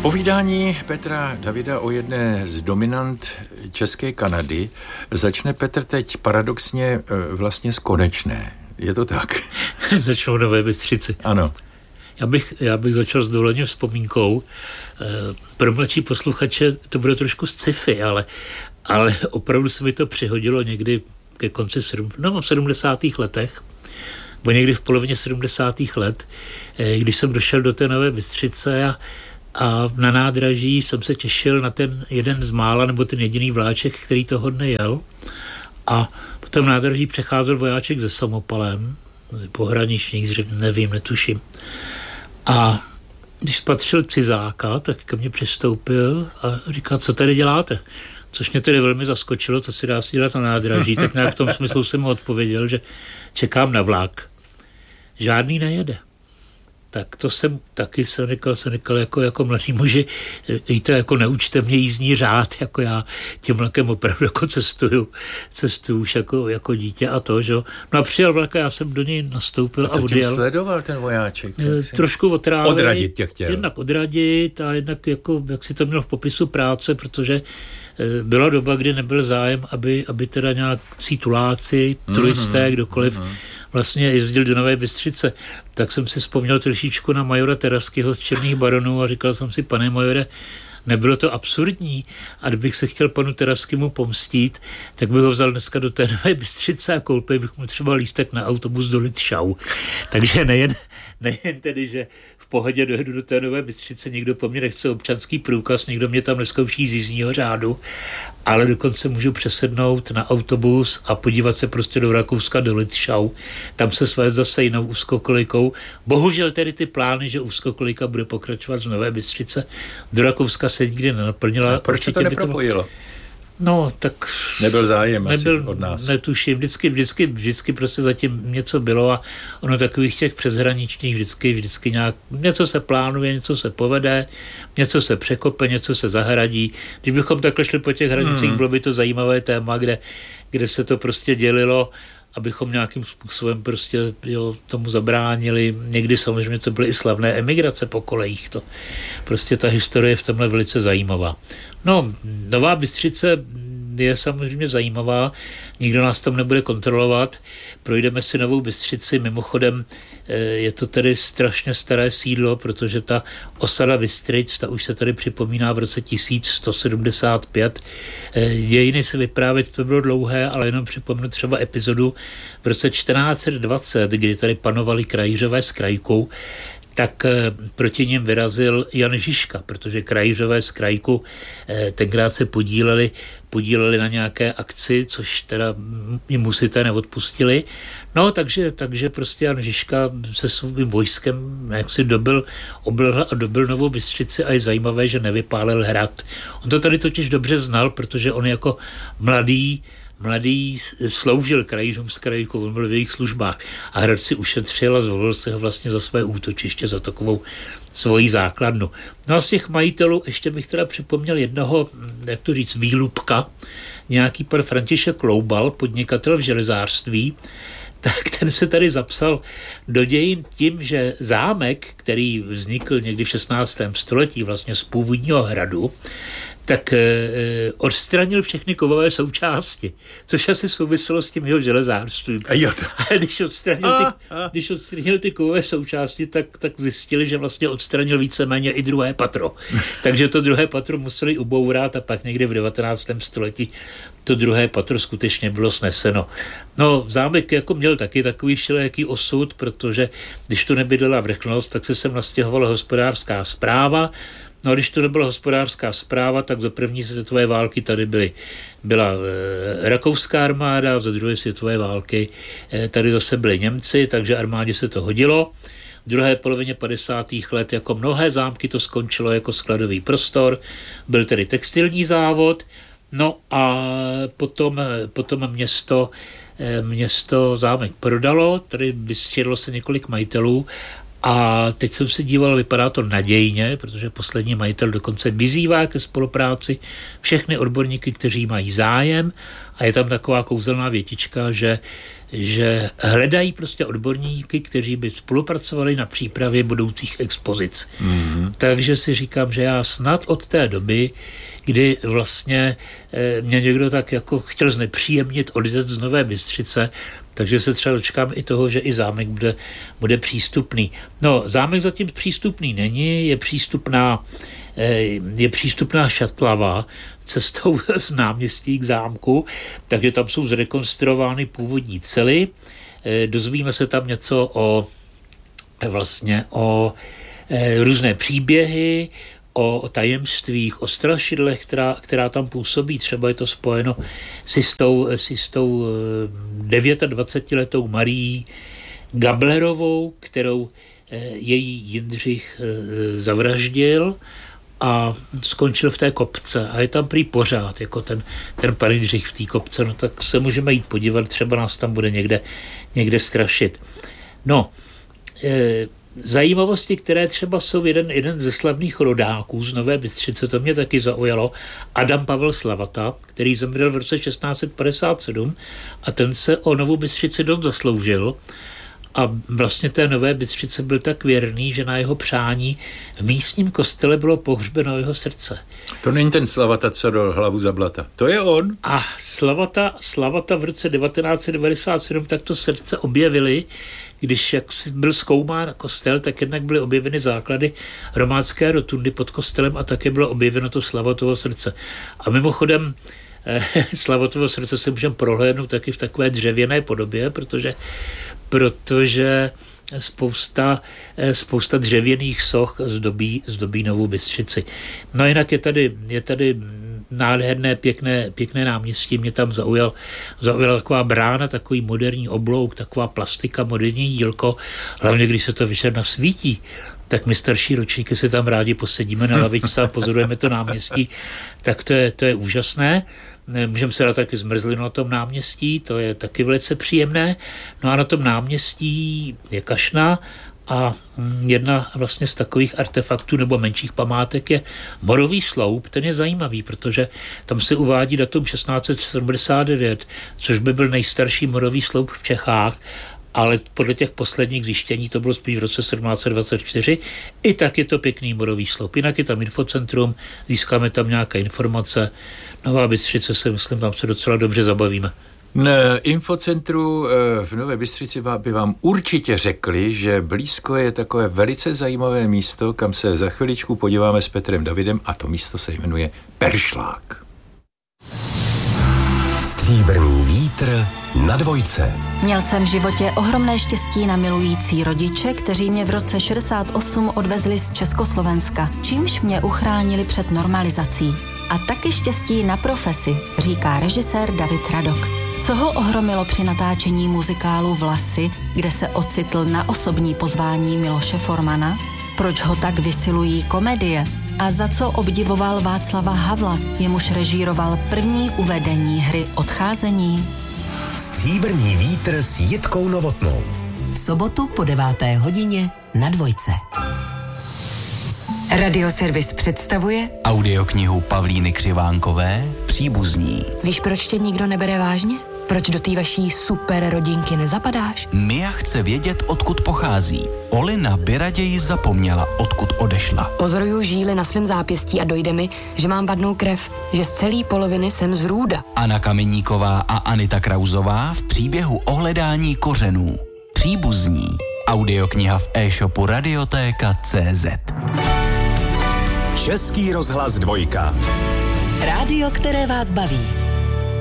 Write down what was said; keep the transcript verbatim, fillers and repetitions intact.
Povídání Petra Davida o jedné z dominant české Kanady začne Petr teď paradoxně vlastně z Konečné. Je to tak? Začnou Nové Bystřici. Ano. Já bych, já bych začal s dovolením vzpomínkou. Pro mladší posluchače to bude trošku sci-fi, ale, ale opravdu se mi to přihodilo někdy ke konci sedm, no, v sedmdesátých letech, nebo někdy v polovině sedmdesátých let, když jsem došel do té Nové Bystřice a, a na nádraží jsem se těšil na ten jeden z mála, nebo ten jediný vláček, který toho dne jel. A potom nádraží přecházel vojáček se samopalem, pohraničník, nevím, netuším. A když spatřil cizáka, tak ke mně přistoupil a říkal, co tady děláte? Což mě tedy velmi zaskočilo, to si dá si dělat na nádraží, tak nějak v tom smyslu jsem mu odpověděl, že čekám na vlak. Žádný nejede. Tak to jsem taky jsem říkal, jsem říkal jako, jako mladý muži, víte, jako neučte mě jízdní řád, jako já tím vlakem opravdu jako cestuju, cestuju už jako, jako dítě a to, že? No a přijel vlak a já jsem do něj nastoupil a, a odjel. tím sledoval ten vojáček? Trošku otrávil. Odradit tě chtěl. Jednak odradit a jednak jako, jak si to měl v popisu práce, protože byla doba, kdy nebyl zájem, aby, aby teda nějakí tuláci, mm-hmm. turisté, kdokoliv mm-hmm. vlastně jezdil do Nové Bystřice. Tak jsem si vzpomněl trošičku na majora Teraskyho z Černých baronů a říkal jsem si, pane majore, nebylo to absurdní a kdybych se chtěl panu Teraskymu pomstít, tak bych ho vzal dneska do té Nové Bystřice a koupil bych mu třeba lístek na autobus do Litšau. Takže nejen, nejen tedy, že v pohodě dojedu do té Nové Bystřice, někdo po mně nechce občanský průkaz, někdo mě tam nezkouší z jízdního řádu, ale dokonce můžu přesednout na autobus a podívat se prostě do Rakouska, do Litšau. Tam se svést zase jinou úzkokolejkou. Bohužel tedy ty plány, že úzkokolejka bude pokračovat z Nové Bystřice do Rakouska, se nikdy nenaplnila. A proč to nepropojilo? No, tak... Nebyl zájem nebyl, asi od nás. Netuším, vždycky, vždycky, vždycky prostě zatím něco bylo a ono takových těch přeshraničních vždycky, vždycky nějak, něco se plánuje, něco se povede, něco se překope, něco se zahradí. Když bychom takhle šli po těch hranicích, hmm. bylo by to zajímavé téma, kde, kde se to prostě dělilo, abychom nějakým způsobem prostě jo, tomu zabránili. Někdy samozřejmě to byly i slavné emigrace po kolejích. To prostě ta historie je v tomhle velice zajímavá. No, Nová Bystřice je samozřejmě zajímavá, nikdo nás tam nebude kontrolovat, projdeme si Novou Bystřici, mimochodem je to tedy strašně staré sídlo, protože ta osada Bystřic, ta už se tady připomíná v roce tisíc sto sedmdesát pět, dějiny se vyprávět, to bylo dlouhé, ale jenom připomenu třeba epizodu v roce čtrnáct set dvacet, kdy tady panovali krajířové s krajkou, tak proti ním vyrazil Jan Žižka, protože krajířové z krajku tenkrát se podíleli, podíleli na nějaké akci, což teda jim musíte neodpustili. No, takže, takže prostě Jan Žižka se svým vojskem jaksi dobil, oblhl a dobil Novou Bystřici a je zajímavé, že nevypálil hrad. On to tady totiž dobře znal, protože on jako mladý Mladý sloužil krajům z krajku, on byl v jejich službách a hrad si ušetřil a zvolil se ho vlastně za své útočiště, za takovou svoji základnu. No a z těch majitelů ještě bych teda připomněl jednoho, jak to říct, výlupka, nějaký pan František Loubal, podnikatel v železářství, tak ten se tady zapsal do dějin tím, že zámek, který vznikl někdy v šestnáctém století vlastně z původního hradu, tak e, odstranil všechny kovové součásti, což asi souviselo s tím jeho železářstvím. Ale když odstranil ty, když odstranil ty kovové součásti, tak, tak zjistili, že vlastně odstranil víceméně i druhé patro. Takže to druhé patro museli ubourat a pak někdy v devatenáctém století to druhé patro skutečně bylo sneseno. No, zámek jako měl taky takový všelijaký osud, protože když tu nebydlela vrchnost, tak se sem nastěhovala hospodářská správa. No a když to nebyla hospodářská správa, tak za první světové války tady byly, byla e, rakouská armáda, za druhé světové války e, tady zase byli Němci, takže armádě se to hodilo. V druhé polovině padesátých let jako mnohé zámky to skončilo jako skladový prostor, byl tedy textilní závod, no a potom, potom město, město zámek prodalo, tady vystěrlo se několik majitelů A teď jsem se díval, vypadá to nadějně, protože poslední majitel dokonce vyzývá ke spolupráci všechny odborníky, kteří mají zájem, a je tam taková kouzelná větička, že, že hledají prostě odborníky, kteří by spolupracovali na přípravě budoucích expozic. Mm-hmm. Takže si říkám, že já snad od té doby, kdy vlastně e, mě někdo tak jako chtěl znepříjemnit odjezd z Nové Bystřice, takže se třeba dočkám i toho, že i zámek bude, bude přístupný. No, zámek zatím přístupný není, je přístupná, e, je přístupná šatlava cestou z náměstí k zámku, takže tam jsou zrekonstruovány původní cely, e, dozvíme se tam něco o vlastně o e, různé příběhy, o tajemstvích, o strašidlech, která, která tam působí. Třeba je to spojeno s jistou, s jistou devětadvacetiletou Marií Gablerovou, kterou její Jindřich zavraždil a skončil v té kopce. A je tam prý pořád, jako ten, ten pan Jindřich v té kopce. No tak se můžeme jít podívat, třeba nás tam bude někde, někde strašit. No, e, zajímavosti, které třeba jsou jeden, jeden ze slavných rodáků z Nové Bystřice, to mě taky zaujalo, Adam Pavel Slavata, který zemřel v roce šestnáct set padesát sedm a ten se o Novou Bystřici dost zasloužil a vlastně té Nové Bystřice byl tak věrný, že na jeho přání v místním kostele bylo pohřbeno jeho srdce. To není ten Slavata, co dal hlavu za blata. To je on. A Slavata, Slavata v roce devatenáct set devadesát sedm tak to srdce objevili, když jak byl zkoumán kostel, tak jednak byly objeveny základy románské rotundy pod kostelem a také bylo objeveno to Slavatovo srdce. A mimochodem eh, Slavatovo srdce se můžeme prohlédnout taky v takové dřevěné podobě, protože, protože spousta, eh, spousta dřevěných soch zdobí, zdobí Novou Bystřici. No jinak je tady, je tady nádherné, pěkné, pěkné náměstí, mě tam zaujal, zaujala taková brána, takový moderní oblouk, taková plastika, moderní dílko, hlavně když se to večer nasvítí, tak my starší ročníky si tam rádi posedíme na lavičce a pozorujeme to náměstí, tak to je, to je úžasné. Můžeme se dát taky zmrzlinu na tom náměstí, to je taky velice příjemné. No a na tom náměstí je kašna a jedna vlastně z takových artefaktů nebo menších památek je morový sloup. Ten je zajímavý, protože tam se uvádí datum šestnáct set sedmdesát devět, což by byl nejstarší morový sloup v Čechách, ale podle těch posledních zjištění to bylo spíš v roce sedmnáct set dvacet čtyři. I tak je to pěkný morový sloup. Jinak je tam infocentrum, získáme tam nějaké informace. Nová Bystřice se, myslím, tam se docela dobře zabavíme. Na infocentru v Nové Bystřici by vám určitě řekli, že blízko je takové velice zajímavé místo, kam se za chviličku podíváme s Petrem Davidem, a to místo se jmenuje Peršlák. Stříbrný vítr na dvojce. Měl jsem v životě ohromné štěstí na milující rodiče, kteří mě v roce šedesát osm odvezli z Československa, čímž mě uchránili před normalizací. A taky štěstí na profesi, říká režisér David Radok. Co ho ohromilo při natáčení muzikálu Vlasy, kde se ocitl na osobní pozvání Miloše Formana? Proč ho tak vysilují komedie? A za co obdivoval Václava Havla, jemuž režíroval první uvedení hry Odcházení? Stříbrný vítr s Jitkou Novotnou. V sobotu po deváté hodině na dvojce. Radioservis představuje audioknihu Pavlíny Křivánkové Příbuzní. Víš, proč tě nikdo nebere vážně? Proč do té vaší super rodinky nezapadáš? Mia chce vědět, odkud pochází. Olina by raději zapomněla, odkud odešla. Pozoruju žíly na svém zápěstí a dojde mi, že mám vadnou krev, že z celé poloviny jsem z Růda. Anna Kameníková a Anita Krauzová v příběhu o hledání kořenů. Příbuzní. Audiokniha v e-shopu radiotéka tečka cé zet. Český rozhlas dvojka. Rádio, které vás baví.